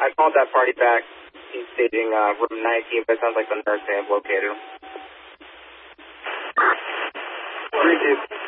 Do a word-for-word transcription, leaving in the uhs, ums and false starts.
I called that party back. He's stating uh, room nineteen, but it sounds like the nurse may have located him. Three two.